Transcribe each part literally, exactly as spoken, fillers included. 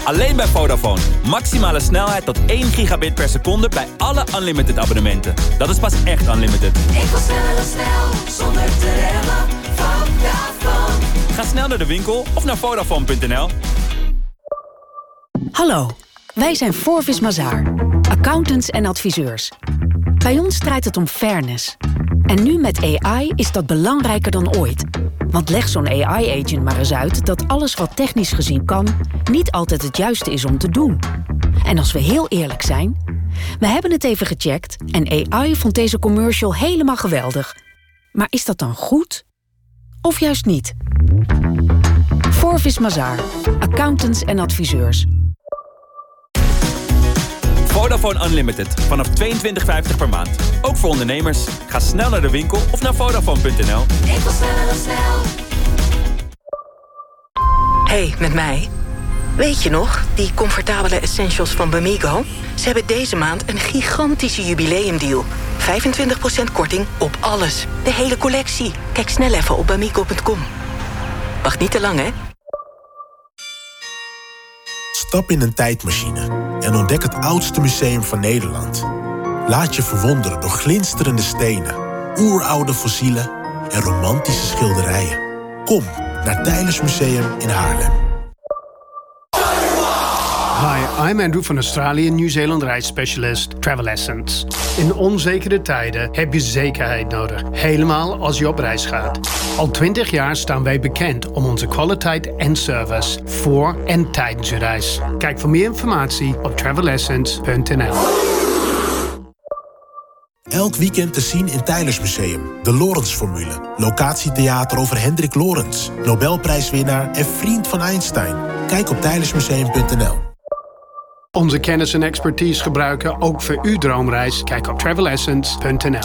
Alleen bij Vodafone. Maximale snelheid tot één gigabit per seconde bij alle unlimited abonnementen. Dat is pas echt unlimited. Ik wil sneller snel, zonder te remmen. Vodafone. Ga snel naar de winkel of naar Vodafone punt n l. Hallo, wij zijn Forvis Mazars, accountants en adviseurs. Bij ons draait het om fairness. En nu met A I is dat belangrijker dan ooit. Want leg zo'n A I-agent maar eens uit dat alles wat technisch gezien kan, niet altijd het juiste is om te doen. En als we heel eerlijk zijn, we hebben het even gecheckt en A I vond deze commercial helemaal geweldig. Maar is dat dan goed? Of juist niet? Forvis Mazars, accountants en adviseurs. Vodafone Unlimited. Vanaf tweeëntwintig vijftig per maand. Ook voor ondernemers. Ga snel naar de winkel of naar Vodafone punt n l. Ik wil sneller snel. Hey, met mij. Weet je nog, die comfortabele essentials van Bamigo? Ze hebben deze maand een gigantische jubileumdeal. vijfentwintig procent korting op alles. De hele collectie. Kijk snel even op bamigo punt com. Wacht niet te lang, hè? Stap in een tijdmachine en ontdek het oudste museum van Nederland. Laat je verwonderen door glinsterende stenen, oeroude fossielen en romantische schilderijen. Kom naar Teylers Museum in Haarlem. Hi, I'm Andrew van Australië Nieuw-Zeeland reisspecialist Travel Essence. In onzekere tijden heb je zekerheid nodig, helemaal als je op reis gaat. Al twintig jaar staan wij bekend om onze kwaliteit en service voor en tijdens je reis. Kijk voor meer informatie op travel essence punt n l. Elk weekend te zien in Teylers Museum. De Lorentz-formule. Locatietheater over Hendrik Lorentz. Nobelprijswinnaar en vriend van Einstein. Kijk op teylersmuseum punt n l. Onze kennis en expertise gebruiken ook voor uw droomreis. Kijk op travel essence punt n l.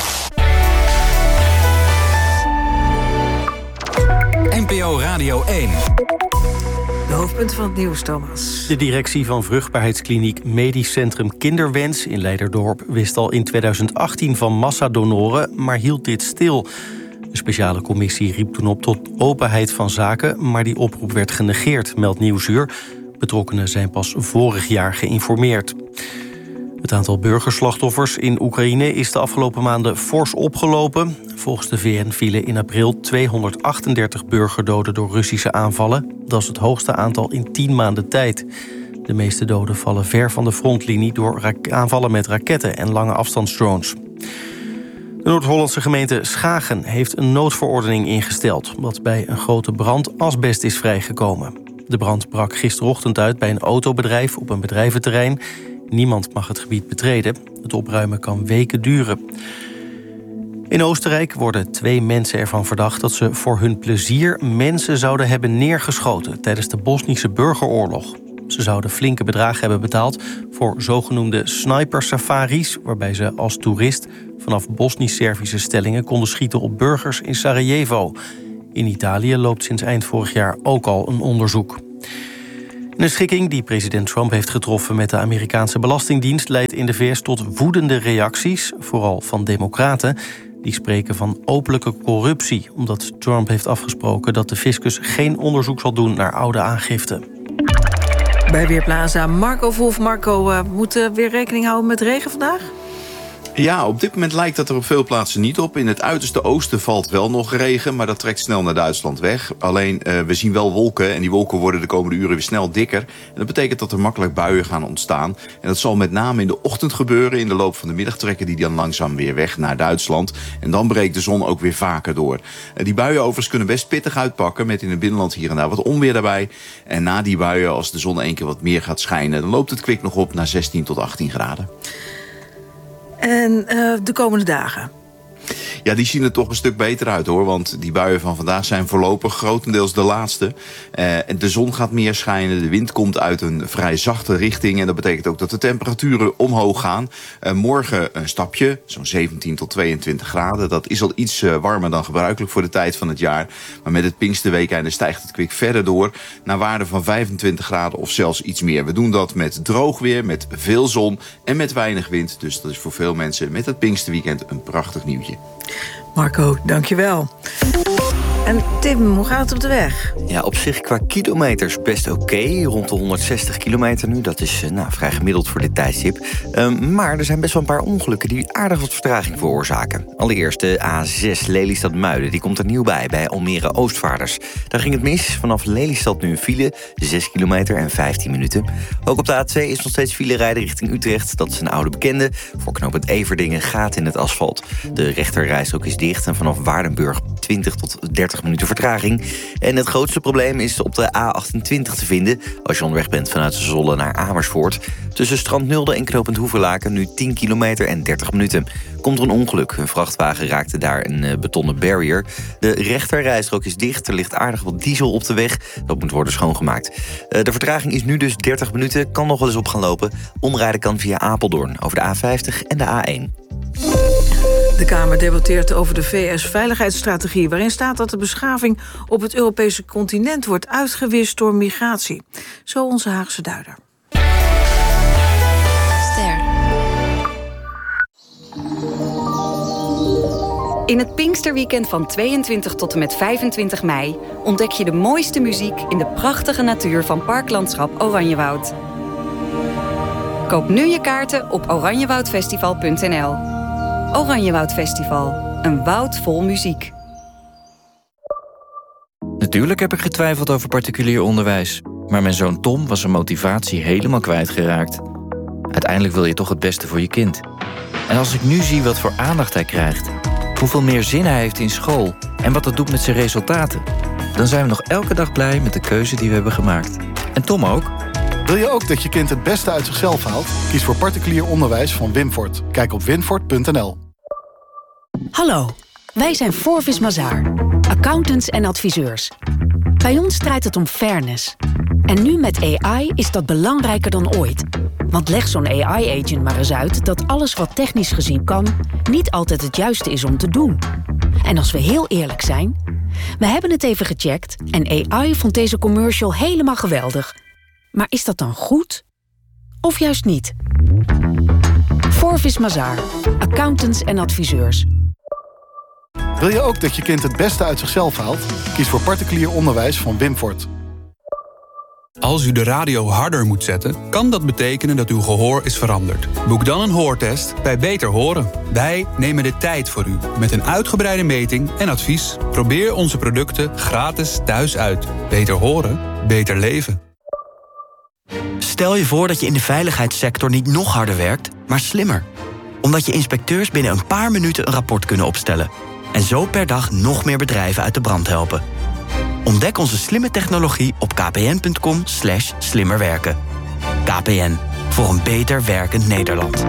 N P O Radio één. De hoofdpunten van het nieuws, Thomas. De directie van vruchtbaarheidskliniek Medisch Centrum Kinderwens in Leiderdorp wist al in tweeduizend achttien van massadonoren, maar hield dit stil. De speciale commissie riep toen op tot openheid van zaken, maar die oproep werd genegeerd, meldt Nieuwsuur. Betrokkenen zijn pas vorig jaar geïnformeerd. Het aantal burgerslachtoffers in Oekraïne is de afgelopen maanden fors opgelopen. Volgens de V N vielen in april tweehonderdachtendertig burgerdoden door Russische aanvallen. Dat is het hoogste aantal in tien maanden tijd. De meeste doden vallen ver van de frontlinie door aanvallen met raketten en lange afstandsdrones. De Noord-Hollandse gemeente Schagen heeft een noodverordening ingesteld, omdat bij een grote brand asbest is vrijgekomen. De brand brak gisterochtend uit bij een autobedrijf op een bedrijventerrein. Niemand mag het gebied betreden. Het opruimen kan weken duren. In Oostenrijk worden twee mensen ervan verdacht dat ze voor hun plezier mensen zouden hebben neergeschoten tijdens de Bosnische burgeroorlog. Ze zouden flinke bedragen hebben betaald voor zogenoemde sniper-safaris, waarbij ze als toerist vanaf Bosnisch-Servische stellingen konden schieten op burgers in Sarajevo. In Italië loopt sinds eind vorig jaar ook al een onderzoek. Een schikking die president Trump heeft getroffen met de Amerikaanse Belastingdienst leidt in de V S tot woedende reacties, vooral van democraten. Die spreken van openlijke corruptie, omdat Trump heeft afgesproken dat de fiscus geen onderzoek zal doen naar oude aangiften. Bij Weerplaza, Marco Wolf. Marco, uh, we moeten weer rekening houden met regen vandaag? Ja, op dit moment lijkt dat er op veel plaatsen niet op. In het uiterste oosten valt wel nog regen, maar dat trekt snel naar Duitsland weg. Alleen, uh, we zien wel wolken en die wolken worden de komende uren weer snel dikker. En dat betekent dat er makkelijk buien gaan ontstaan. En dat zal met name in de ochtend gebeuren. In de loop van de middag trekken die dan langzaam weer weg naar Duitsland. En dan breekt de zon ook weer vaker door. Uh, die buien overigens kunnen best pittig uitpakken, met in het binnenland hier en daar wat onweer daarbij. En na die buien, als de zon één keer wat meer gaat schijnen, dan loopt het kwik nog op naar zestien tot achttien graden. En uh, de komende dagen? Ja, die zien er toch een stuk beter uit, hoor. Want die buien van vandaag zijn voorlopig grotendeels de laatste. Uh, de zon gaat meer schijnen, de wind komt uit een vrij zachte richting. En dat betekent ook dat de temperaturen omhoog gaan. Uh, morgen een stapje, zo'n zeventien tot tweeëntwintig graden. Dat is al iets uh, warmer dan gebruikelijk voor de tijd van het jaar. Maar met het Pinksterweekende stijgt het kwik verder door naar waarden van vijfentwintig graden of zelfs iets meer. We doen dat met droog weer, met veel zon en met weinig wind. Dus dat is voor veel mensen met het Pinksterweekend een prachtig nieuwtje. Marco, dankjewel. En Tim, hoe gaat het op de weg? Ja, op zich qua kilometers best oké. Okay. Rond de honderdzestig kilometer nu. Dat is nou, vrij gemiddeld voor dit tijdstip. Um, maar er zijn best wel een paar ongelukken die aardig wat vertraging veroorzaken. Allereerst de A zes Lelystad-Muiden. Die komt er nieuw bij, bij Almere Oostvaarders. Daar ging het mis. Vanaf Lelystad nu een file. zes kilometer en vijftien minuten. Ook op de A twee is nog steeds file rijden richting Utrecht. Dat is een oude bekende. Voor knooppunt Everdingen gaat in het asfalt. De rechterrijstrook is dicht. En vanaf Waardenburg twintig tot dertig minuten vertraging. En het grootste probleem is op de A achtentwintig te vinden als je onderweg bent vanuit Zwolle naar Amersfoort. Tussen Strand Nulde en knooppunt Hoevelaken nu tien kilometer en dertig minuten. Komt er een ongeluk. Een vrachtwagen raakte daar een betonnen barrier. De rechterrijstrook is dicht. Er ligt aardig wat diesel op de weg. Dat moet worden schoongemaakt. De vertraging is nu dus dertig minuten. Kan nog wel eens op gaan lopen. Omrijden kan via Apeldoorn over de A vijftig en de A één. De Kamer debatteert over de V S-veiligheidsstrategie... waarin staat dat de beschaving op het Europese continent wordt uitgewist door migratie. Zo onze Haagse duider. Ster. In het Pinksterweekend van tweeëntwintig tot en met vijfentwintig mei... ontdek je de mooiste muziek in de prachtige natuur van Parklandschap Oranjewoud. Koop nu je kaarten op oranjewoudfestival punt n l. Oranjewoud Festival. Een woud vol muziek. Natuurlijk heb ik getwijfeld over particulier onderwijs. Maar mijn zoon Tom was zijn motivatie helemaal kwijtgeraakt. Uiteindelijk wil je toch het beste voor je kind. En als ik nu zie wat voor aandacht hij krijgt... hoeveel meer zin hij heeft in school... en wat dat doet met zijn resultaten... dan zijn we nog elke dag blij met de keuze die we hebben gemaakt. En Tom ook. Wil je ook dat je kind het beste uit zichzelf haalt? Kies voor particulier onderwijs van Winfort. Kijk op winfort punt n l. Hallo, wij zijn Forvis Mazars, accountants en adviseurs. Bij ons draait het om fairness. En nu met A I is dat belangrijker dan ooit. Want leg zo'n A I-agent maar eens uit dat alles wat technisch gezien kan... niet altijd het juiste is om te doen. En als we heel eerlijk zijn... we hebben het even gecheckt en A I vond deze commercial helemaal geweldig... Maar is dat dan goed? Of juist niet? Forvis Mazars, accountants en adviseurs. Wil je ook dat je kind het beste uit zichzelf haalt? Kies voor particulier onderwijs van Winfort. Als u de radio harder moet zetten, kan dat betekenen dat uw gehoor is veranderd. Boek dan een hoortest bij Beter Horen. Wij nemen de tijd voor u met een uitgebreide meting en advies. Probeer onze producten gratis thuis uit. Beter horen, beter leven. Stel je voor dat je in de veiligheidssector niet nog harder werkt, maar slimmer. Omdat je inspecteurs binnen een paar minuten een rapport kunnen opstellen. En zo per dag nog meer bedrijven uit de brand helpen. Ontdek onze slimme technologie op kpn punt com slash slimmerwerken. K P N, voor een beter werkend Nederland.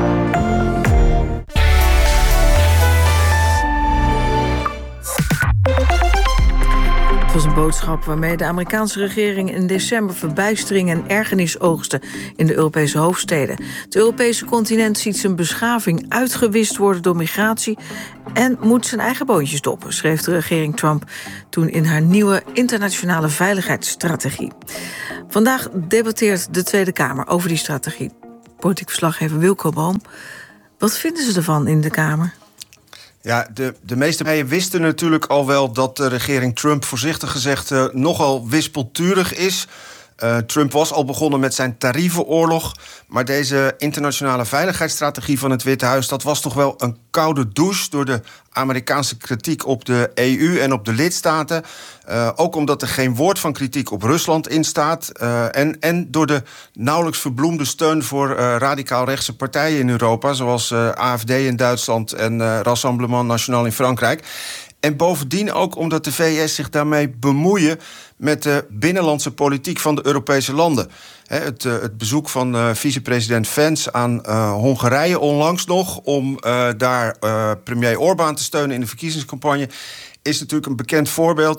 Het was een boodschap waarmee de Amerikaanse regering in december verbijstering en ergernis oogste in de Europese hoofdsteden. Het Europese continent ziet zijn beschaving uitgewist worden door migratie en moet zijn eigen boontjes doppen, schreef de regering Trump toen in haar nieuwe internationale veiligheidsstrategie. Vandaag debatteert de Tweede Kamer over die strategie. Politiek verslaggever Wilco Boom. Wat vinden ze ervan in de Kamer? Ja, de, de meeste partijen wisten natuurlijk al wel dat de regering Trump voorzichtig gezegd uh, nogal wispelturig is. Uh, Trump was al begonnen met zijn tarievenoorlog. Maar deze internationale veiligheidsstrategie van het Witte Huis, dat was toch wel een koude douche door de Amerikaanse kritiek op de E U en op de lidstaten. Uh, ook omdat er geen woord van kritiek op Rusland in staat. Uh, en, en door de nauwelijks verbloemde steun voor uh, radicaal-rechtse partijen in Europa, zoals uh, A F D in Duitsland en uh, Rassemblement National in Frankrijk. En bovendien ook omdat de V S zich daarmee bemoeien met de binnenlandse politiek van de Europese landen. He, het, uh, het bezoek van uh, vicepresident Vance aan uh, Hongarije onlangs nog, om uh, daar uh, premier Orbán te steunen in de verkiezingscampagne, is natuurlijk een bekend voorbeeld.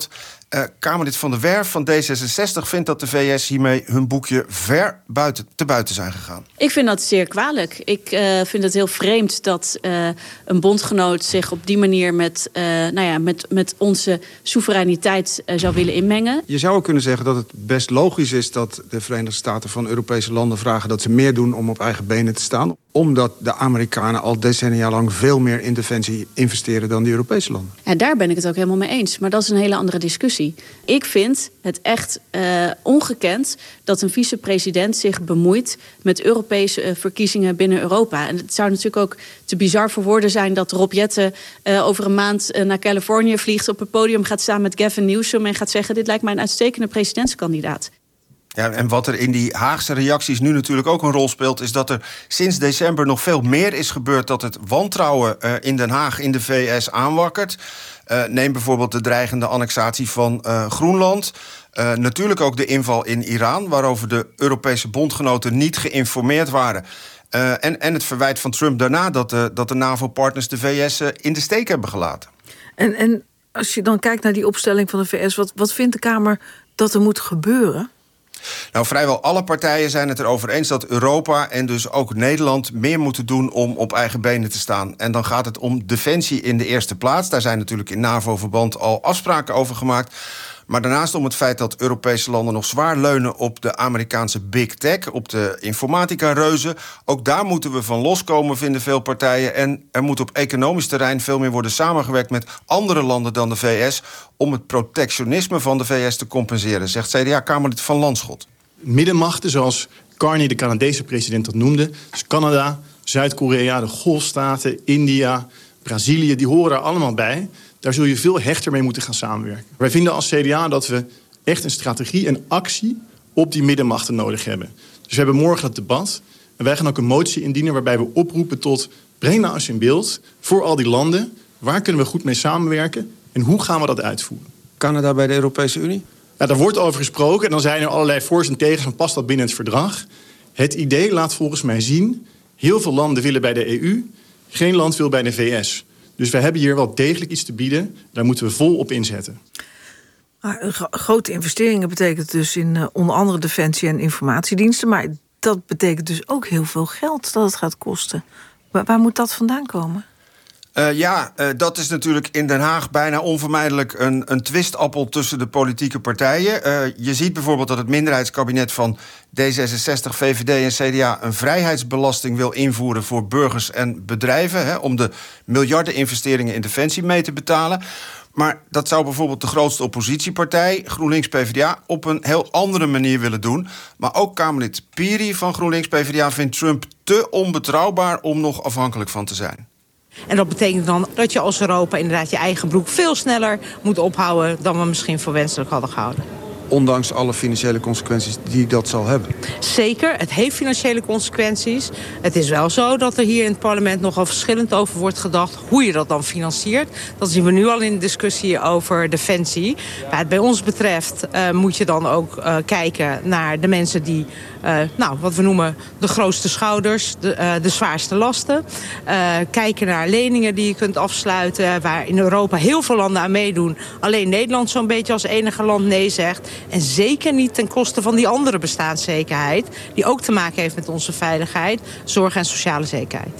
Uh, Kamerlid Van der Werf van D zesenzestig vindt dat de V S hiermee hun boekje ver buiten, te buiten zijn gegaan. Ik vind dat zeer kwalijk. Ik uh, vind het heel vreemd dat uh, een bondgenoot zich op die manier met, uh, nou ja, met, met onze soevereiniteit uh, zou willen inmengen. Je zou ook kunnen zeggen dat het best logisch is dat de Verenigde Staten van Europese landen vragen dat ze meer doen om op eigen benen te staan. Omdat de Amerikanen al decennia lang veel meer in defensie investeren dan de Europese landen. Ja, daar ben ik het ook helemaal mee eens. Maar dat is een hele andere discussie. Ik vind het echt uh, ongekend dat een vicepresident zich bemoeit met Europese uh, verkiezingen binnen Europa. En het zou natuurlijk ook te bizar voor woorden zijn dat Rob Jetten uh, over een maand uh, naar Californië vliegt, op het podium gaat staan met Gavin Newsom en gaat zeggen: dit lijkt mij een uitstekende presidentskandidaat. Ja, en wat er in die Haagse reacties nu natuurlijk ook een rol speelt, is dat er sinds december nog veel meer is gebeurd, dat het wantrouwen uh, in Den Haag in de V S aanwakkert. Uh, neem bijvoorbeeld de dreigende annexatie van uh, Groenland. Uh, natuurlijk ook de inval in Iran, waarover de Europese bondgenoten niet geïnformeerd waren. Uh, en, en het verwijt van Trump daarna dat de, dat de NAVO-partners de V S uh, in de steek hebben gelaten. En, en als je dan kijkt naar die opstelling van de V S, wat, wat vindt de Kamer dat er moet gebeuren? Nou, vrijwel alle partijen zijn het erover eens dat Europa en dus ook Nederland meer moeten doen om op eigen benen te staan. En dan gaat het om defensie in de eerste plaats. Daar zijn natuurlijk in NAVO-verband al afspraken over gemaakt. Maar daarnaast om het feit dat Europese landen nog zwaar leunen op de Amerikaanse big tech, op de informatica-reuzen. Ook daar moeten we van loskomen, vinden veel partijen. En er moet op economisch terrein veel meer worden samengewerkt met andere landen dan de V S om het protectionisme van de V S te compenseren, zegt C D A-Kamerlid Van Landschot. Middenmachten, zoals Carney, de Canadese president, dat noemde, dus Canada, Zuid-Korea, de Golfstaten, India, Brazilië, die horen daar allemaal bij. Daar zul je veel hechter mee moeten gaan samenwerken. Wij vinden als C D A dat we echt een strategie en actie op die middenmachten nodig hebben. Dus we hebben morgen het debat. En wij gaan ook een motie indienen waarbij we oproepen tot: breng nou eens in beeld voor al die landen, waar kunnen we goed mee samenwerken en hoe gaan we dat uitvoeren? Canada bij de Europese Unie? Ja, daar wordt over gesproken en dan zijn er allerlei voor's en tegens van past dat binnen het verdrag. Het idee laat volgens mij zien, heel veel landen willen bij de E U, geen land wil bij de V S. Dus we hebben hier wel degelijk iets te bieden. Daar moeten we vol op inzetten. Maar grote investeringen betekent dus in uh, onder andere defensie en informatiediensten. Maar dat betekent dus ook heel veel geld dat het gaat kosten. Waar, waar moet dat vandaan komen? Uh, ja, uh, dat is natuurlijk in Den Haag bijna onvermijdelijk een, een twistappel tussen de politieke partijen. Uh, je ziet bijvoorbeeld dat het minderheidskabinet van D zesenzestig, V V D en C D A een vrijheidsbelasting wil invoeren voor burgers en bedrijven, hè, om de miljarden investeringen in defensie mee te betalen. Maar dat zou bijvoorbeeld de grootste oppositiepartij, GroenLinks-P V D A, op een heel andere manier willen doen. Maar ook Kamerlid Piri van GroenLinks-P V D A vindt Trump te onbetrouwbaar om nog afhankelijk van te zijn. En dat betekent dan dat je als Europa inderdaad je eigen broek veel sneller moet ophouden dan we misschien voor wenselijk hadden gehouden. Ondanks alle financiële consequenties die dat zal hebben. Zeker, het heeft financiële consequenties. Het is wel zo dat er hier in het parlement nogal verschillend over wordt gedacht hoe je dat dan financiert. Dat zien we nu al in de discussie over defensie. Wat bij ons betreft uh, moet je dan ook uh, kijken naar de mensen die, uh, nou, wat we noemen de grootste schouders, de, uh, de zwaarste lasten. Uh, kijken naar leningen die je kunt afsluiten, waar in Europa heel veel landen aan meedoen. Alleen Nederland zo'n beetje als enige land nee zegt. En zeker niet ten koste van die andere bestaanszekerheid, die ook te maken heeft met onze veiligheid, zorg en sociale zekerheid.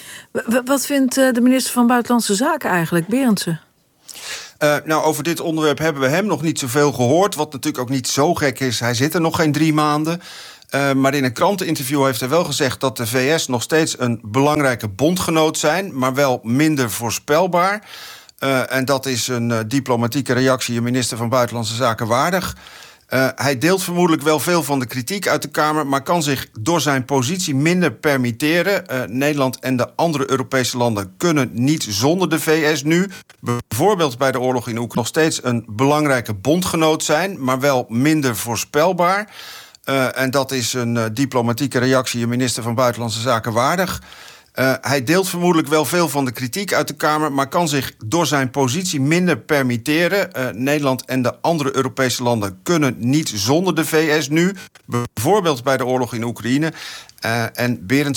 Wat vindt de minister van Buitenlandse Zaken eigenlijk, Berendsen? Uh, nou, over dit onderwerp hebben we hem nog niet zoveel gehoord, wat natuurlijk ook niet zo gek is. Hij zit er nog geen drie maanden. Uh, maar in een kranteninterview heeft hij wel gezegd dat de V S nog steeds een belangrijke bondgenoot zijn, maar wel minder voorspelbaar. Uh, en dat is een uh, diplomatieke reactie, een minister van Buitenlandse Zaken waardig. Uh, hij deelt vermoedelijk wel veel van de kritiek uit de Kamer, maar kan zich door zijn positie minder permitteren. Uh, Nederland en de andere Europese landen kunnen niet zonder de V S nu. Bijvoorbeeld bij de oorlog in Oekraïne nog steeds een belangrijke bondgenoot zijn, maar wel minder voorspelbaar. Uh, en dat is een uh, diplomatieke reactie, een minister van Buitenlandse Zaken waardig. Uh, hij deelt vermoedelijk wel veel van de kritiek uit de Kamer, maar kan zich door zijn positie minder permitteren. Uh, Nederland en de andere Europese landen kunnen niet zonder de V S nu. Bijvoorbeeld bij de oorlog in Oekraïne. Uh, en Berendsen